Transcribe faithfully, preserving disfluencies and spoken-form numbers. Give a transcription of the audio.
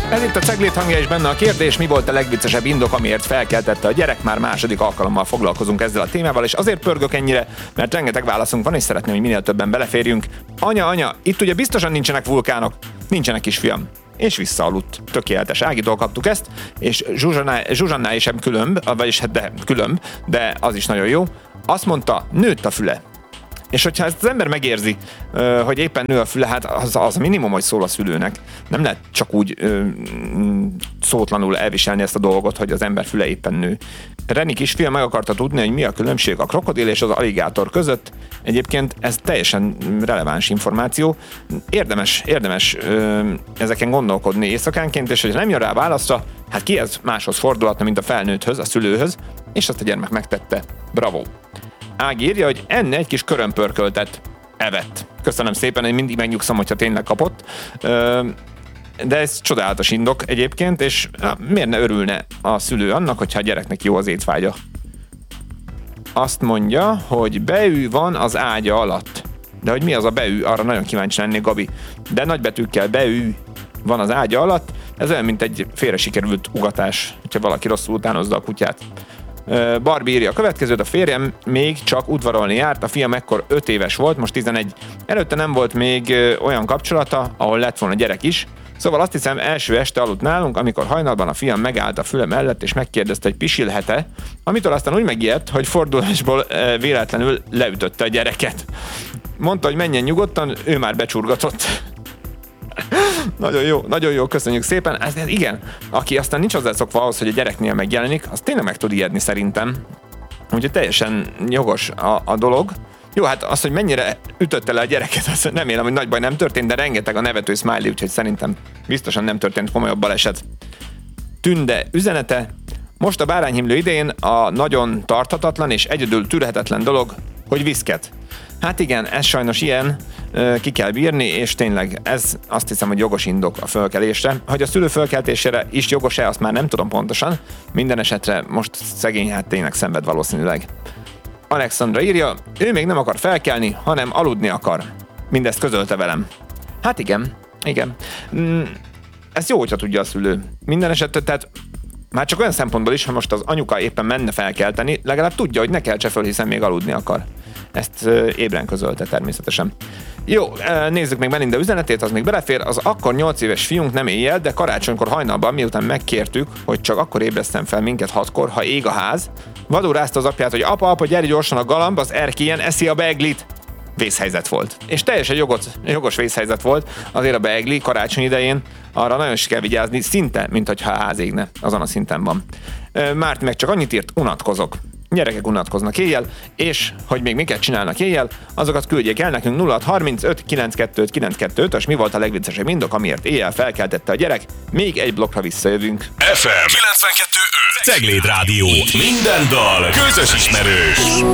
Ez itt a Ceglét hangja, és benne a kérdés, mi volt a legviccesebb indok, amiért felkeltette a gyerek. Már második alkalommal foglalkozunk ezzel a témával, és azért pörgök ennyire, mert rengeteg válaszunk van, és szeretném, hogy minél többen beleférjünk. Anya, anya, itt ugye biztosan nincsenek vulkánok. Nincsenek, kisfiam. És visszaaludt. Tökéletes. Ágitól kaptuk ezt, és Zsuzsannáé sem különb, vagyis hát de különb, de az is nagyon jó. Azt mondta, nőtt a füle. És hogyha ezt az ember megérzi, hogy éppen nő a füle, hát az, az a minimum, hogy szól a szülőnek. Nem lehet csak úgy ö, szótlanul elviselni ezt a dolgot, hogy az ember füle éppen nő. Reni kisfiam meg akarta tudni, hogy mi a különbség a krokodil és az aligátor között. Egyébként ez teljesen releváns információ. Érdemes, érdemes ö, ezeken gondolkodni éjszakánként, és hogy nem jön rá válaszra, hát ki ez máshoz fordulhatna, mint a felnőtthöz, a szülőhöz, és azt a gyermek megtette. Bravo! Ági írja, hogy enne egy kis körömpörköltet. Evett. Köszönöm szépen, hogy mindig megnyugszom, hogyha tényleg kapott. De ez csodálatos indok egyébként, és miért ne örülne a szülő annak, hogyha a gyereknek jó az étvágya. Azt mondja, hogy beű van az ágya alatt. De hogy mi az a beű, arra nagyon kíváncsi lennék, Gabi. De nagybetűkkel beű van az ágya alatt. Ez olyan, mint egy félre sikerült ugatás, hogyha valaki rosszul utánozza a kutyát. Barbie írja a következőt, a férjem még csak udvarolni járt, a fiam ekkor öt éves volt, most tizenegy. Előtte nem volt még olyan kapcsolata, ahol lett volna gyerek is. Szóval azt hiszem, első este aludt nálunk, amikor hajnalban a fiam megállt a füle mellett, és megkérdezte, hogy pisilhet-e, amitől aztán úgy megijedt, hogy fordulásból véletlenül leütötte a gyereket. Mondta, hogy menjen nyugodtan, ő már becsurgatott. Nagyon jó, nagyon jó, köszönjük szépen. Ez, ez igen, aki aztán nincs hozzászokva ahhoz, hogy a gyereknél megjelenik, az tényleg meg tud ijedni szerintem. Úgyhogy teljesen jogos a, a dolog. Jó, hát az, hogy mennyire ütötte le a gyereket, azt nem élem, hogy nagy baj nem történt, de rengeteg a nevető smiley, úgyhogy szerintem biztosan nem történt komolyabb baleset. Tünde üzenete. Most a bárányhimlő idején a nagyon tarthatatlan és egyedül tűrhetetlen dolog, hogy viszket. Hát igen, ez sajnos ilyen, ki kell bírni, és tényleg ez azt hiszem, hogy jogos indok a fölkelésre. Hogy a szülő fölkeltésére is jogos-e, azt már nem tudom pontosan. Minden esetre most szegény hát tényleg szenved valószínűleg. Alexandra írja, ő még nem akar felkelni, hanem aludni akar. Mindezt közölte velem. Hát igen, igen. Ez jó, hogyha tudja a szülő. Minden esetre, tehát már csak olyan szempontból is, ha most az anyuka éppen menne felkelteni, legalább tudja, hogy ne keltse föl, hiszen még aludni akar. Ezt ébren közölte természetesen. Jó, nézzük meg Melinda üzenetét, az még belefér. Az akkor nyolc éves fiunk nem éjjel, de karácsonykor hajnalban, miután megkértük, hogy csak akkor ébresztem fel minket hatkor, ha ég a ház, vadul rázta az apját, hogy apa, apa, gyere gyorsan a galamb, az erkélyen eszi a beiglit. Vészhelyzet volt. És teljesen jogos, jogos vészhelyzet volt, azért a beigli karácsony idején arra nagyon is kell vigyázni, szinte, mint hogyha a ház égne, azon a szinten van. Márti meg csak annyit írt, unatkozok. Gyerekek unatkoznak éjjel, és hogy még miket csinálnak éjjel, azokat küldjék el nekünk nulla hat harmincöt kilencvenkettő kilencvenkettő ös, mi volt a legviccesebb indok, amiért éjjel felkeltette a gyerek, még egy blokkra visszajövünk. ef em kilencvenkettő öt Cegléd Rádió. Minden dal közös ismerős.